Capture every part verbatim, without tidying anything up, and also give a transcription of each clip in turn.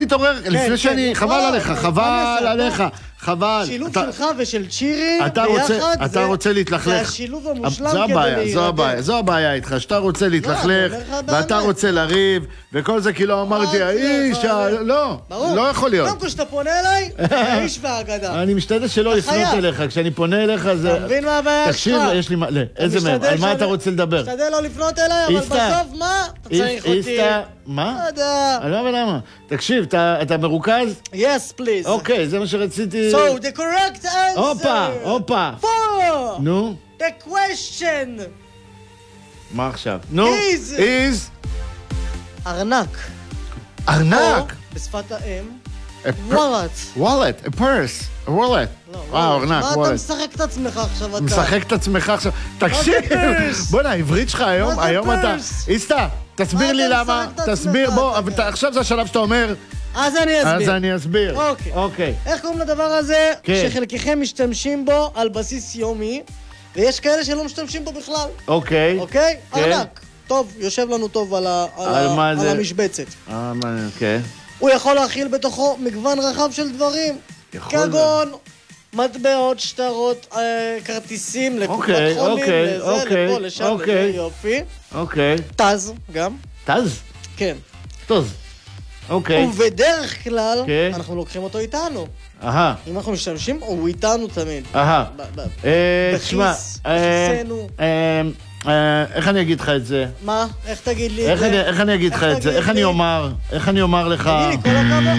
תתעורר, לפני שאני, חבל עליך, חבל עליך, חבל. שילוב שלך ושל צ'ירי ביחד, אתה רוצה להתלכלך. זה השילוב המושלם כדי להירדם. זו הבעיה, זו הבעיה איתך, שאתה רוצה להתלכלך, ואתה רוצה לריב, וכל זה כאילו אמרתי, האיש, לא, לא יכול להיות. קודם כל שאתה פונה אליי, האיש והאגדה. אני משתדל שלא לפנות אליך, כשאני פונה אליך זה... אתה מבין מה הבעיה שלך? תקשיב, יש לי מה... איזה מהם? על מה אתה רוצה לדבר? משתדל לא לפנות אליי, אבל בסוף מה? אתה צריך אותי. מה? לא יודע. אני לא מבין למה. תקשיב, אתה מרוכז? Yes, please. אוקיי, זה מה שרציתי... So, the correct answer... הופה, הופה. Four. נו? The question. מה עכשיו? נו? is... is... ארנק. ארנק? או, בשפת האם, wallet. wallet, a purse, a wallet. אה, ארנק, wallet. מה אתה משחק את עצמך עכשיו אתה? משחק את עצמך עכשיו. תקשיב, בוא'נה, העברית שלך היום, היום אתה... איסטה, תסביר לי למה, תסביר, בוא, עכשיו זה השלב שאתה אומר... אז אני אסביר. אז אני אסביר. אוקיי. אוקיי. איך קוראים לדבר הזה שחלקכם משתמשים בו על בסיס יומי, ויש כאלה שלא משתמשים בו בכלל? אוקיי. אוקיי? ארנק. טוב, יושב לנו טוב על המשבצת. אה, מה, אוקיי. הוא יכול להכיל בתוכו מגוון רחב של דברים. כגון מטבעות, שטרות, כרטיסים לקופת חולים, לזה, לפה, לשם, לזה, יופי. אוקיי. תז, גם. תז? כן. תז. אוקיי. ובדרך כלל, אנחנו לוקחים אותו איתנו. אהה. אם אנחנו משתמשים, הוא איתנו תמיד. אהה. תשמע, בכיס, בכיסנו. איך אני אגיד לך את זה? מה? איך תגיד לי את זה? איך אני אגיד לך את זה? איך אני אומר? איך אני אומר לך? תגיד לי, כל הכבוד.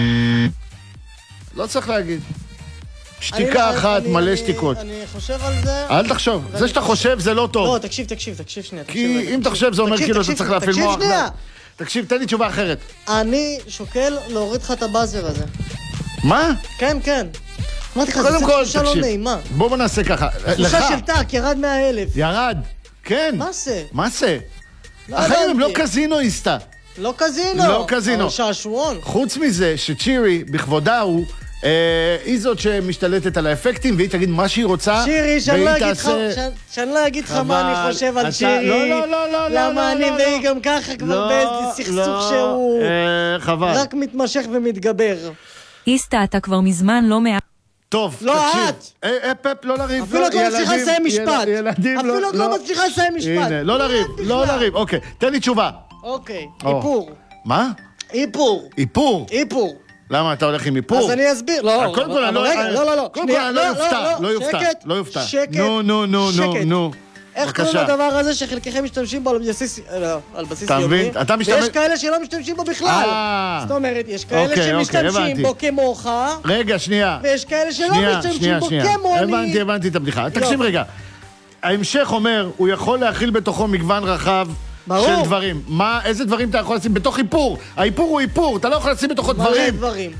לא צריך להגיד. שתיקה אחת, מלא שתיקות. אני חושב על זה... אל תחשוב. זה שאתה חושב זה לא טוב. לא, תקשיב, תקשיב, תקשיב שנייה. כי אם אתה חושב זה אומר כאילו אתה צריך להפעיל מוח. תקשיב שנייה. תקשיב, תן לי תשובה אחרת. אני שוקל להוריד לך את הבאזר הזה. מה? כן, כן. אמרתי לך, זה תחושה לא נעימה. בוא נעשה ככה. תחושה של טאק, ירד מאה אלף. ירד. כן. מה זה? מה זה? החיים הם לא קזינואיסטה. לא קזינו. לא קזינו. אבל שעשועון. חוץ מזה שצ'ירי, בכבודה הוא, היא זאת שמשתלטת על האפקטים, והיא תגיד מה שהיא רוצה. שירי, שאני לא אגיד לך מה אני חושב על שירי. לא, לא, לא, לא. למה אני והיא גם ככה כבר באיזה סכסוך שהוא... חבל. רק מתמשך ומתגבר. איסטה, אתה כבר מזמן לא מעט. טוב, תקשיב. לא את. אפ, לא לריב. אפילו את לא מצליחה לסיים משפט. ילדים, לא. אפילו את לא מצליחה לסיים משפט. הנה, לא לריב, לא לריב. אוקיי, תן לי תשובה. אוקיי, איפור. מה? איפור. איפור? איפור. למה, אתה הולך עם איפור? אז אני אסביר. לא, קודם כל, לא, לא, לא. קודם כל, אני לא יופתע, לא יופתע. שקט, לא יופתע. שקט, נו, נו, נו, נו, נו. איך קוראים לדבר הזה שחלקכם משתמשים בו על בסיס יומי? אתה משתמש... ויש כאלה שלא משתמשים בו בכלל. זאת אומרת, יש כאלה שמשתמשים בו כמוך. רגע, שנייה. ויש כאלה שלא משתמשים בו כמוני. הבנתי, הבנתי את הבדיחה. תקשיב רגע. ההמשך אומר, הוא יכול להכיל בתוכו מגוון רחב של דברים. מה, איזה דברים אתה יכול לשים בתוך איפור? האיפור הוא איפור, אתה לא יכול לשים בתוכו דברים. מלא דברים.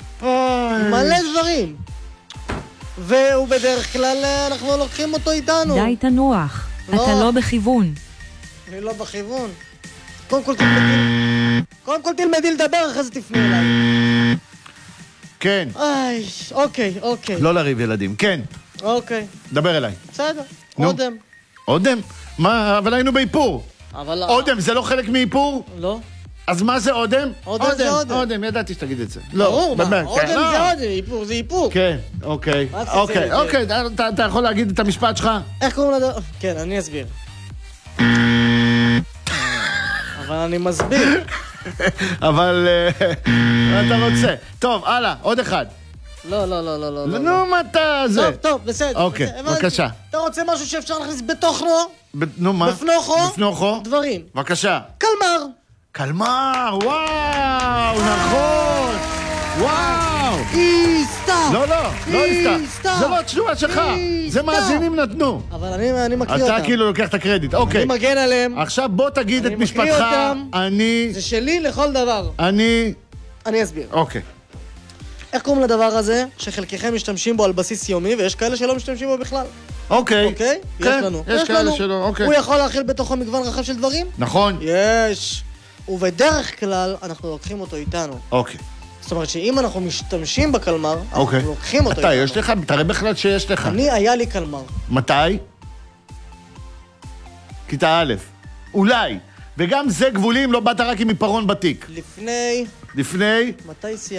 מלא דברים. והוא בדרך כלל, אנחנו לוקחים אותו איתנו. די תנוח, אתה לא בכיוון. אני לא בכיוון. קודם כל תלמדי, קודם כל תלמדי לדבר, אחרי זה תפני אליי. כן. איי, אוקיי, אוקיי. לא לריב ילדים, כן. אוקיי. דבר אליי. בסדר, אודם. אודם? מה, אבל היינו באיפור. אבל... אודם זה לא חלק מאיפור? לא. אז מה זה אודם? אודם זה אודם. אודם, ידעתי שתגיד את זה. ברור, מה? אודם זה אודם, איפור זה איפור. כן, אוקיי. אוקיי, אוקיי, אתה יכול להגיד את המשפט שלך? איך קוראים לדבר? כן, אני אסביר. אבל אני מסביר. אבל אתה רוצה. טוב, הלאה, עוד אחד. לא, לא, לא, לא, לא. נו, מה אתה זה? טוב, טוב, בסדר. אוקיי, בבקשה. אתה רוצה משהו שאפשר להכניס בתוכנו? נו, מה? בפנוכו? בפנוכו? דברים. בבקשה. קלמר. קלמר, וואו, נכון. וואו. איסטה. לא, לא, לא איסטה. זה לא התשובה שלך. זה מאזינים נתנו. אבל אני מקריא אותם. אתה כאילו לוקח את הקרדיט, אוקיי. אני מגן עליהם. עכשיו בוא תגיד את משפטך. אני מקריא אותם. אני... זה שלי לכל דבר. אני... אני אסביר. אוקיי. איך קוראים לדבר הזה שחלקכם משתמשים בו על בסיס יומי ויש כאלה שלא משתמשים בו בכלל? אוקיי. אוקיי? יש לנו. יש כאלה שלא, אוקיי. הוא יכול להכיל בתוכו מגוון רחב של דברים? נכון. יש. ובדרך כלל אנחנו לוקחים אותו איתנו. אוקיי. זאת אומרת שאם אנחנו משתמשים בקלמר, אוקיי. אנחנו לוקחים אותו איתנו. אתה, יש לך? תראה בכלל שיש לך. אני, היה לי קלמר. מתי? כיתה א'. אולי. וגם זה גבולים, לא באת רק עם עיפרון בתיק. לפני... לפני? מתי סיימת?